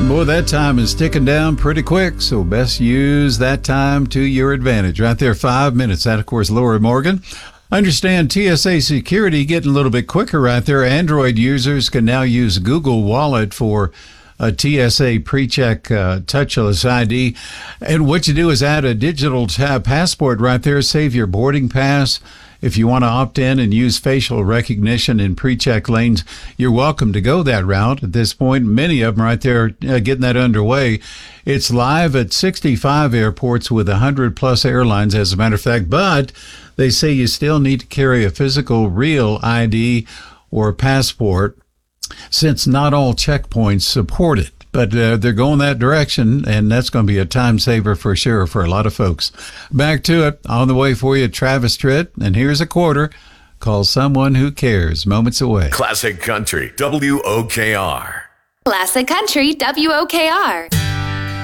And boy, that time is ticking down pretty quick, so best use that time to your advantage. Right there, 5 minutes. That, of course, Lori Morgan. Understand TSA security getting a little bit quicker right there. Android users can now use Google Wallet for a TSA PreCheck touchless ID. And what you do is add a digital passport right there, save your boarding pass. If you want to opt in and use facial recognition in PreCheck lanes, you're welcome to go that route. At this point, many of them right there getting that underway. It's live at 65 airports with 100-plus airlines, as a matter of fact. But they say you still need to carry a physical, real ID or passport, since not all checkpoints support it. But they're going that direction, and that's going to be a time saver for sure for a lot of folks. Back to it. On the way for you, Travis Tritt, and here's a quarter called Someone Who Cares, moments away. Classic Country, WOKR. Classic Country, WOKR.